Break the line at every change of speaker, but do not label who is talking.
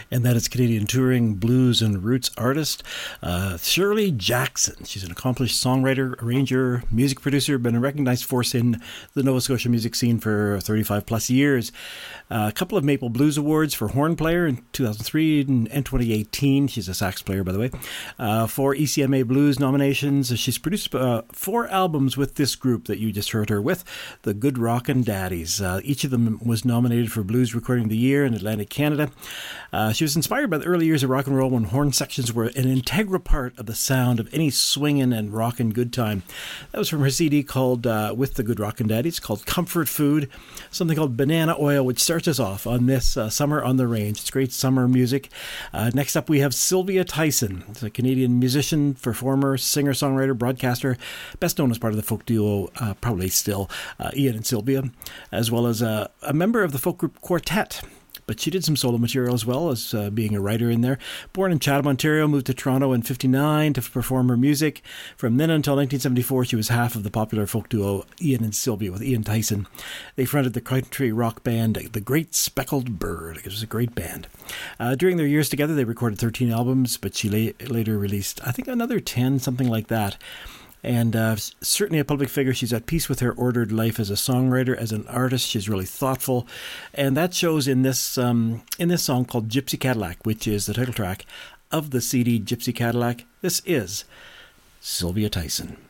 And that is Canadian touring blues and roots artist Shirley Jackson. She's an accomplished songwriter, arranger, music producer, been a recognized force in the Nova Scotia music scene for 35 plus years. A couple of Maple Blues Awards for horn player in 2003 and 2018. She's a sax player, by the way. 4 ECMA Blues nominations. She's produced 4 albums with this group that you just heard her with, the Good Rockin' Daddies. Each of them was nominated for Blues Recording of the Year in Atlantic Canada. She was inspired by the early years of rock and roll when horn sections were an integral part of the sound of any swinging and rockin' good time. That was from her CD called, with the Good Rockin' Daddies, called Comfort Food, something called Banana Oil, which starts us off on this Summer on the Range. It's great summer music. Next up, we have Sylvia Tyson. She's a Canadian musician, performer, singer, songwriter, broadcaster, best known as part of the folk duo, probably still, Ian and Sylvia, as well as a member of the folk group Quartet. But she did some solo material as well as being a writer in there. Born in Chatham, Ontario, moved to Toronto in 1959 to perform her music. From then until 1974, she was half of the popular folk duo Ian and Sylvia with Ian Tyson. They fronted the country rock band The Great Speckled Bird. It was a great band. During their years together, they recorded 13 albums, but she later released, I think, another 10, something like that. And certainly a public figure. She's at peace with her ordered life as a songwriter, as an artist. She's really thoughtful, and that shows in this song called Gypsy Cadillac, which is the title track of the CD Gypsy Cadillac. This is Sylvia Tyson.